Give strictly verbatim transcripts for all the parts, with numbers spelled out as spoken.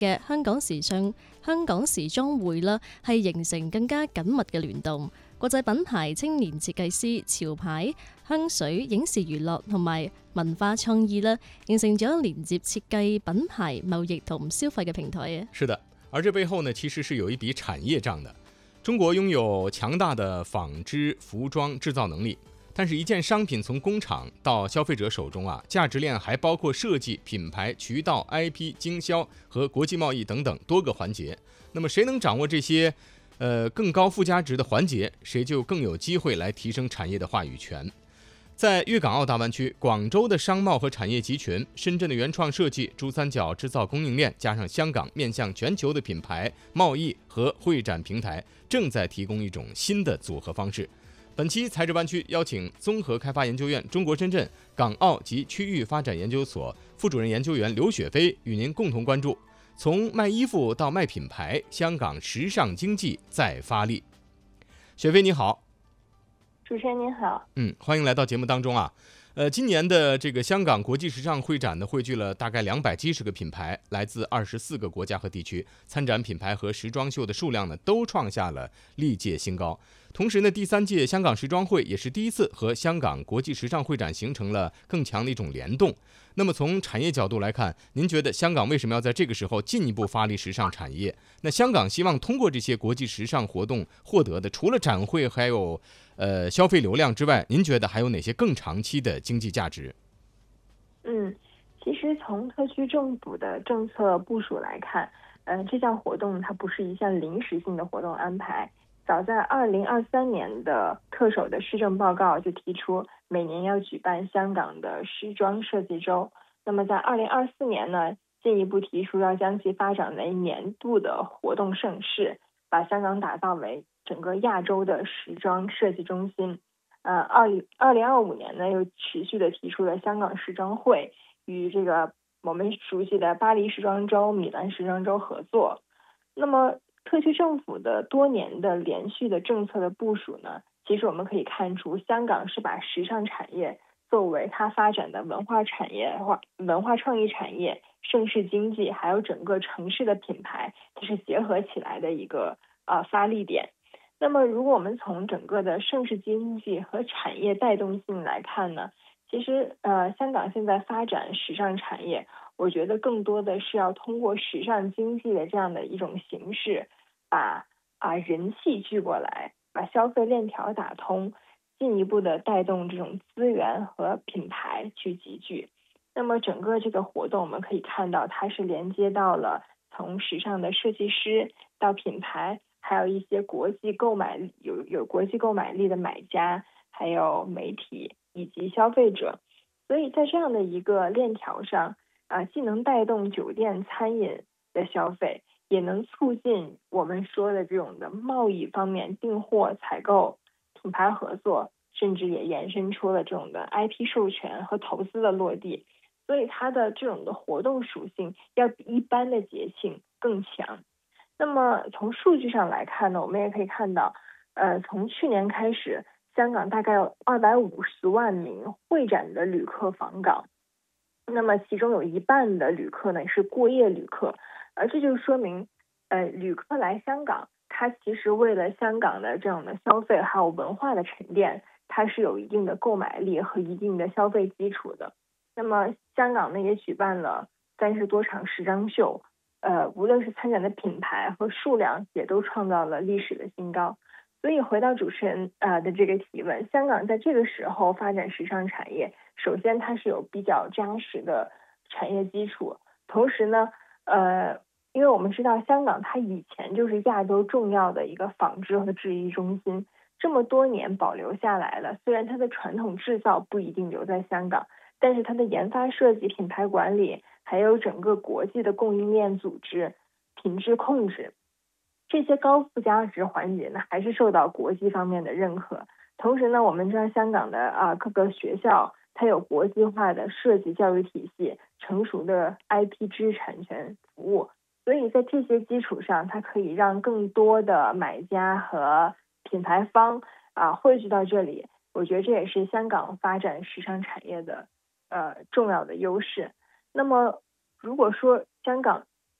嘅香港時尚、香港時裝會啦，係形成更加緊密嘅聯動。國際品牌、青年設計師、潮牌、香水、影視娛樂同埋文化創意啦，形成咗連接設計、品牌、貿易同消費嘅平台啊。 是的，而這背後呢，其實是有一筆產業賬的。中國擁有強大的紡織、服裝製造能力，但是一件商品從工廠到消費者手中啊，價值鏈還包括設計、品牌、渠道、I P、經銷和國際貿易等等多個環節。那麼誰能掌握這些呃更高附加值的環節，誰就更有機會來提升產業的話語權。在粵港澳大灣區，廣州的商貿和產業集群，深圳的原創設計，珠三角製造供應鏈，加上香港面向全球的品牌貿易和會展平台，正在提供一種新的組合方式。本期財智灣區邀請綜合開發研究院中國深圳港澳及區域發展研究所副主任研究員劉雪飛與您共同關注，從賣衣服到賣品牌，香港時尚經濟再發力。雪飛你好。 主持人您好。 嗯，歡迎來到節目當中啊。呃，今年的這個香港國際時尚會展呢，匯聚了大概兩百七十個品牌，來自二十四個國家和地區，參展品牌和時裝秀的數量呢，都創下了歷屆新高。同時呢，第三屆香港時裝會也是第一次和香港國際時尚會展形成了更強的一種聯動。那麼從產業角度來看，您覺得香港為什麼要在這個時候進一步發力時尚產業？那香港希望通過這些國際時尚活動獲得的，除了展會還有呃消費流量之外，您覺得還有哪些更長期的經濟價值？ 嗯，其實從特區政府的政策部署來看，呃，這項活動它不是一項臨時性的活動安排。早在二零二三年的特首的施政報告就提出，每年要舉辦香港的時裝設計周。那麼在二零二四年呢，進一步提出要將其發展為年度的活動盛事，把香港打造為整個亞洲的時裝設計中心。呃，二零二零二五年呢，又持續的提出了香港時裝會與這個我們熟悉的巴黎時裝周、米蘭時裝周合作。那麼特區政府的多年的連續的政策的部署呢，其實我們可以看出，香港是把時尚產業作為它發展的文化產業、化文化創意產業、盛事經濟，還有整個城市的品牌，它是結合起來的一個呃發力點。那麼如果我們從整個的盛事經濟和產業帶動性來看呢，其實呃香港現在發展時尚產業，我覺得更多的是要通過時尚經濟的這樣的一種形式，把啊人氣聚過來，把消費鏈條打通，進一步的帶動這種資源和品牌去集聚。那麼整個這個活動我們可以看到，它是連接到了從時尚的設計師到品牌，還有一些國際購買有有國際購買力的買家，還有媒體以及消費者。所以在這樣的一個鏈條上，啊，既能帶動酒店餐飲的消費，也能促進我們說的這種的貿易方面訂貨、採購、品牌合作，甚至也延伸出了這種的 I P 授權和投資的落地。所以它的這種的活動屬性要比一般的節慶更強。那麼從數據上來看呢，我們也可以看到，呃，從去年開始，香港大概有二百五十萬名會展的旅客訪港。那麼其中有一半的旅客呢是過夜旅客，而這就說明，呃，旅客來香港，他其實為了香港的這樣的消費還有文化的沉澱，它是有一定的購買力和一定的消費基礎的。那麼香港呢也舉辦了三十多場時裝秀，呃，無論是參展的品牌和數量也都創造了歷史的新高。所以回到主持人啊的這個提問，香港在這個時候發展時尚產業，首先它是有比較紮實的產業基礎，同時呢，呃，因為我們知道香港它以前就是亞洲重要的一個紡織和製衣中心，這麼多年保留下來了，雖然它的傳統製造不一定留在香港，但是它的研發設計、品牌管理，還有整個國際的供應鏈組織、品質控制，這些高附加值環節呢，還是受到國際方面的認可。同時呢，我們知道香港的啊各個學校，它有國際化的設計教育體系，成熟的 I P 知識產權服務，所以在這些基礎上，它可以讓更多的買家和品牌方啊匯聚到這裡。我覺得這也是香港發展時尚產業的呃重要的優勢。那麼如果說香港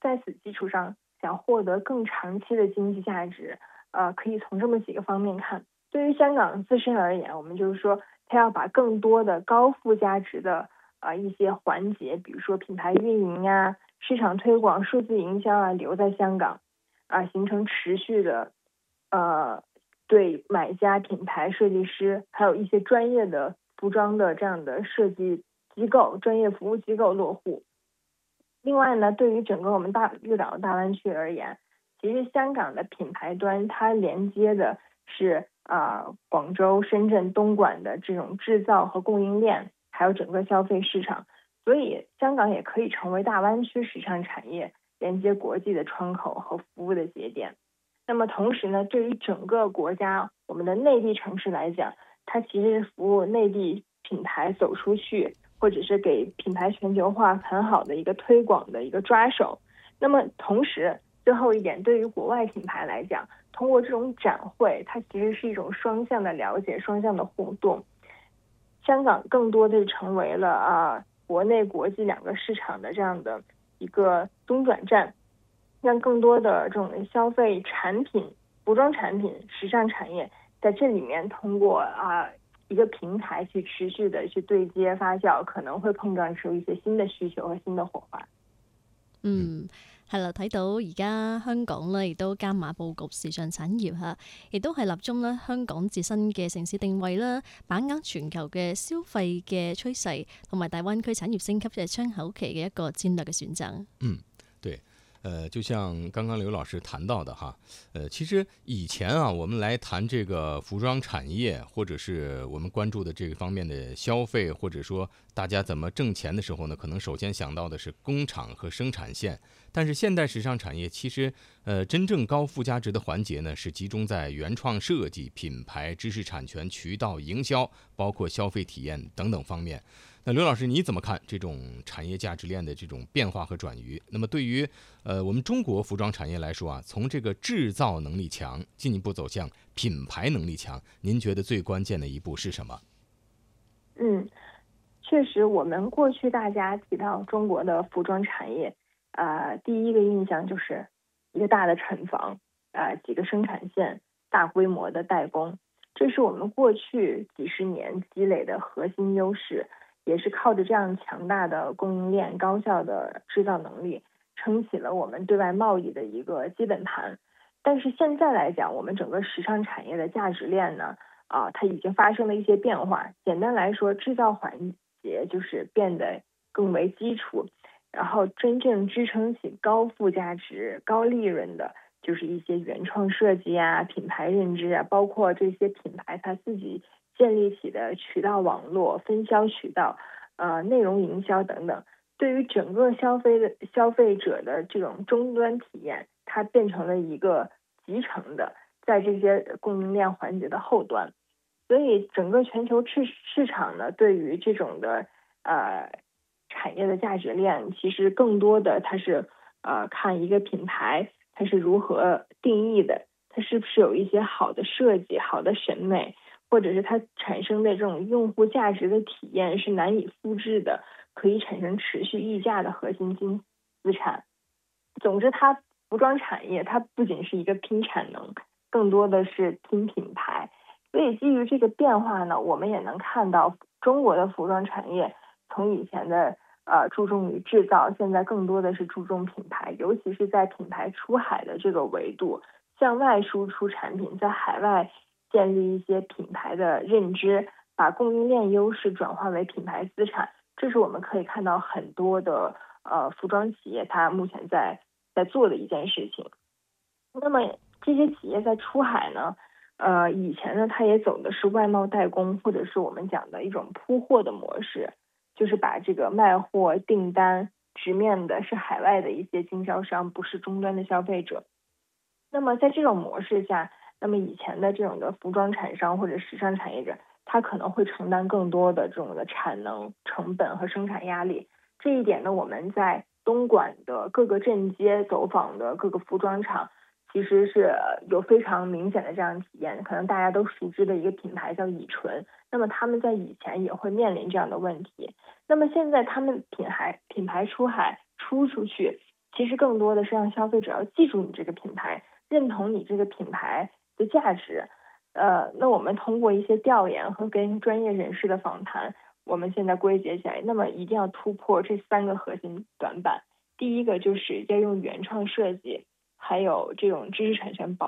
在此基础上想获得更长期的经济价值，呃，可以从这么几个方面看。对于香港自身而言，我们就是说，它要把更多的高附加值的呃一些环节，比如说品牌运营呀、市场推广、数字营销啊，留在香港，啊、形成持续的呃对买家、品牌设计师，还有一些专业的服装的这样的设计机构、专业服务机构落户。另外呢，对于整个我们大粤港澳大湾区而言，其实香港的品牌端它连接的是啊、呃、广州、深圳、东莞的这种制造和供应链，还有整个消费市场，所以香港也可以成为大湾区时尚产业连接国际的窗口和服务的节点。那么同时呢，对于整个国家我们的内地城市来讲，它其实是服务内地品牌走出去，或者是给品牌全球化很好的一个推广的一个抓手。那么同时，最后一点，对于国外品牌来讲，通过这种展会，它其实是一种双向的了解、双向的互动。香港更多的成为了啊国内国际两个市场的这样的一个中转站，让更多的这种消费产品、服装产品、时尚产业在这里面通过啊一个平台去持续的去对接发酵，可能会碰撞出一些新的需求和新的火花。 嗯，係啦，睇到而家香港咧，亦都加碼佈局時尚產業嚇，亦都係立中咧香港自身嘅城市定位啦，把握全球嘅消費嘅趨勢，同埋大灣區產業升級嘅窗口期嘅一個戰略嘅選擇。 嗯，对。呃，就像刚刚刘老师谈到的哈，呃，其实以前啊，我们来谈这个服装产业，或者是我们关注的这个方面的消费，或者说大家怎么挣钱的时候呢，可能首先想到的是工厂和生产线。但是现代时尚产业其实，呃，真正高附加值的环节呢，是集中在原创设计、品牌、知识产权、渠道营销，包括消费体验等等方面。那刘老师你怎么看这种产业价值链的这种变化和转移？那么对于呃我们中国服装产业来说啊，从这个制造能力强进一步走向品牌能力强，您觉得最关键的一步是什么？ 嗯，确实，我们过去大家提到中国的服装产业，呃，第一个印象就是一个大的厂房，呃，几个生产线，大规模的代工，这是我们过去几十年积累的核心优势。也是靠着这样强大的供应链、高效的制造能力，撑起了我们对外贸易的一个基本盘。但是现在来讲，我们整个时尚产业的价值链呢，啊、呃，它已经发生了一些变化。简单来说，制造环节就是变得更为基础，然后真正支撑起高附加值、高利润的，就是一些原创设计啊、品牌认知啊，包括这些品牌它自己建立起的渠道网络、分销渠道、呃内容营销等等，对于整个消费的消费者的这种终端体验，它变成了一个集成的，在这些供应链环节的后端。所以整个全球市市场呢，对于这种的呃产业的价值链，其实更多的它是呃看一个品牌它是如何定义的，它是不是有一些好的设计、好的审美。或者是它产生的这种用户价值的体验是难以复制的，可以产生持续溢价的核心金资产。总之，它服装产业它不仅是一个拼产能，更多的是拼品牌。所以基于这个变化呢，我们也能看到中国的服装产业从以前的呃注重于制造，现在更多的是注重品牌，尤其是在品牌出海的这个维度，向外输出产品，在海外建立一些品牌的认知，把供应链优势转化为品牌资产，这是我们可以看到很多的呃服装企业它目前在在做的一件事情。那么这些企业在出海呢，呃，以前呢它也走的是外贸代工，或者是我们讲的一种铺货的模式，就是把这个卖货订单直面的是海外的一些经销商，不是终端的消费者。那么在这种模式下，那么以前的这种的服装厂商或者时尚产业者，他可能会承担更多的这种的产能、成本和生产压力。这一点呢，我们在东莞的各个镇街走访的各个服装厂，其实是有非常明显的这样体验。可能大家都熟知的一个品牌叫以纯，那么他们在以前也会面临这样的问题。那么现在他们品牌品牌出海出出去， 其实更多的是让消费者要记住你这个品牌，认同你这个品牌的价值。呃，那我们通过一些调研和跟专业人士的访谈，我们现在归结起来，那么一定要突破这三个核心短板。第一个就是要用原创设计，还有这种知识产权保